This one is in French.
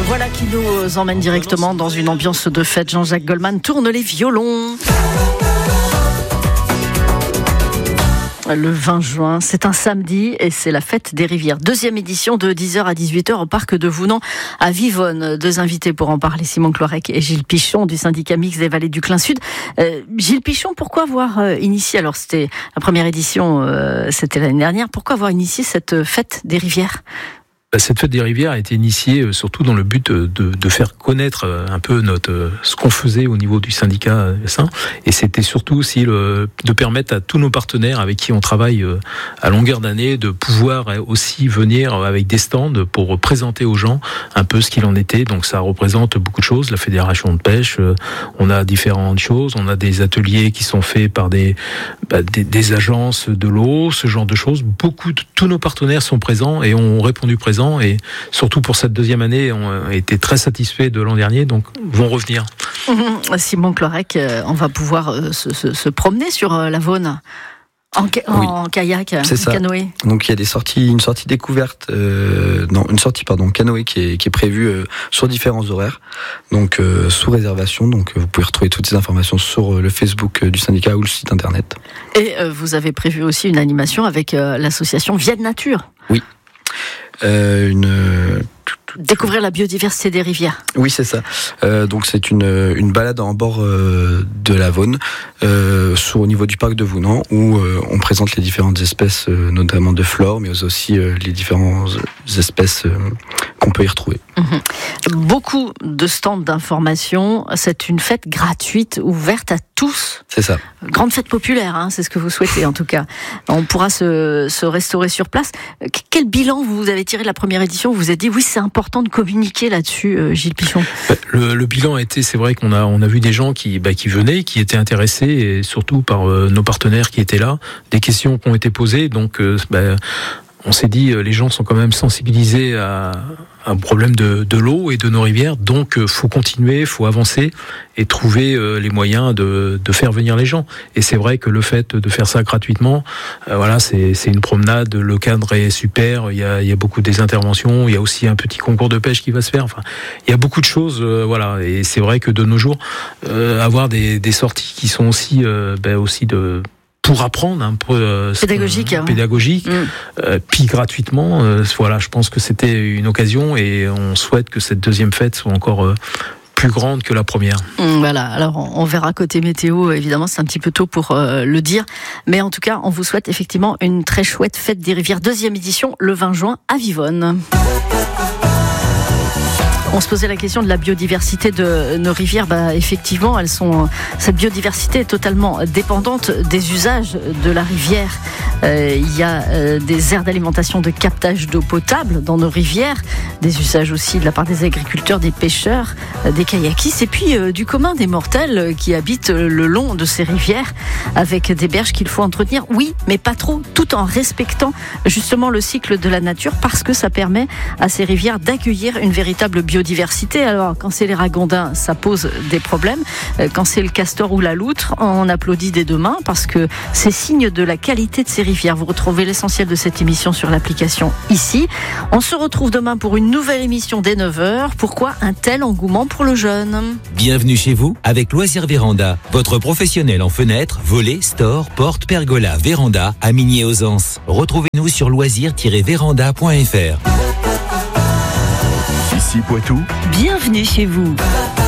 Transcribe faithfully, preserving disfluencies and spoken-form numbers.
Voilà qui nous emmène directement dans une ambiance de fête. Jean-Jacques Goldman tourne les violons. Le vingt juin, c'est un samedi et c'est la fête des rivières. Deuxième édition de dix heures à dix-huit heures au parc de Vounan à Vivonne. Deux invités pour en parler, Simon Clorec et Gilles Pichon du syndicat mixte des vallées du Clin Sud. Euh, Gilles Pichon, pourquoi avoir euh, initié, alors c'était la première édition, euh, c'était l'année dernière, pourquoi avoir initié cette fête des rivières ? Cette fête des rivières a été initiée surtout dans le but de, de faire connaître un peu notre, ce qu'on faisait au niveau du syndicat Vessin. Et c'était surtout aussi le, de permettre à tous nos partenaires avec qui on travaille à longueur d'année de pouvoir aussi venir avec des stands pour présenter aux gens un peu ce qu'il en était. Donc ça représente beaucoup de choses. La fédération de pêche, on a différentes choses. On a des ateliers qui sont faits par des, bah, des, des agences de l'eau, ce genre de choses. Beaucoup de, tous nos partenaires sont présents et ont répondu présent. Et surtout pour cette deuxième année, on a été très satisfaits de l'an dernier, donc vont revenir. Mmh, Simon Clorec, on va pouvoir se, se, se promener sur la Vosne en, ca- oui. en kayak, c'est ça. Canoë. Donc il y a des sorties, une sortie découverte, euh, non, une sortie pardon canoë qui est qui est prévue euh, sur différents horaires, donc euh, sous réservation. Donc vous pouvez retrouver toutes ces informations sur le Facebook du syndicat ou le site internet. Et euh, vous avez prévu aussi une animation avec euh, l'association Via de Nature. Oui. Euh, une Découvrir la biodiversité des rivières. Oui, c'est ça. Euh, donc c'est une une balade en bord euh, de la Vosne, euh, sur au niveau du parc de Vounan, où euh, on présente les différentes espèces, euh, notamment de flore, mais aussi euh, les différentes espèces euh, qu'on peut y retrouver. Mmh. Beaucoup de stands d'information. C'est une fête gratuite, ouverte à tous. C'est ça. Grande fête populaire, hein, c'est ce que vous souhaitez en tout cas. On pourra se, se restaurer sur place. Quel bilan vous avez tiré de la première édition ? Vous vous êtes dit oui, c'est important de communiquer là-dessus, euh, Gilles Pichon. Le, le bilan a été, c'est vrai qu'on a on a vu des gens qui bah, qui venaient, qui étaient intéressés, et surtout par euh, nos partenaires qui étaient là, des questions qui ont été posées, donc euh, bah, on s'est dit les gens sont quand même sensibilisés à un problème de, de l'eau et de nos rivières, donc euh, faut continuer, faut avancer et trouver euh, les moyens de, de faire venir les gens. Et c'est vrai que le fait de faire ça gratuitement, euh, voilà, c'est, c'est une promenade, le cadre est super, il y a, il y a beaucoup des interventions, il y a aussi un petit concours de pêche qui va se faire, enfin, il y a beaucoup de choses, euh, voilà, et c'est vrai que de nos jours, euh, avoir des, des sorties qui sont aussi, euh, ben, aussi de... pour apprendre un peu euh, pédagogique, euh, hein. pédagogique, mmh. euh, puis gratuitement. Euh, voilà, je pense que c'était une occasion et on souhaite que cette deuxième fête soit encore euh, plus grande que la première. Mmh, voilà. Alors on verra côté météo. Évidemment, c'est un petit peu tôt pour euh, le dire, mais en tout cas, on vous souhaite effectivement une très chouette fête des rivières, deuxième édition le vingt juin à Vivonne. On se posait la question de la biodiversité de nos rivières. Bah, effectivement, elles sont, cette biodiversité est totalement dépendante des usages de la rivière. Euh, il y a euh, des aires d'alimentation, de captage d'eau potable dans nos rivières, des usages aussi de la part des agriculteurs, des pêcheurs, euh, des kayakistes, et puis euh, du commun des mortels qui habitent le long de ces rivières avec des berges qu'il faut entretenir. Oui, mais pas trop, tout en respectant justement le cycle de la nature, parce que ça permet à ces rivières d'accueillir une véritable biodiversité. Diversité. Alors, quand c'est les ragondins, ça pose des problèmes. Quand c'est le castor ou la loutre, on applaudit des deux mains parce que c'est signe de la qualité de ces rivières. Vous retrouvez l'essentiel de cette émission sur l'application ici. On se retrouve demain pour une nouvelle émission dès neuf heures. Pourquoi un tel engouement pour le jeune ? Bienvenue chez vous avec Loisirs Véranda, votre professionnel en fenêtres, volets, stores, portes, pergolas, véranda à Migné-aux-Anses. Retrouvez-nous sur loisirs tiret véranda point f r. Ici Poitou. Bienvenue chez vous.